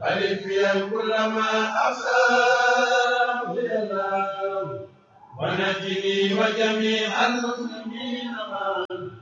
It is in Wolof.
ألف كل ما أخاف يا الله ونجني وجميع المسلمين معا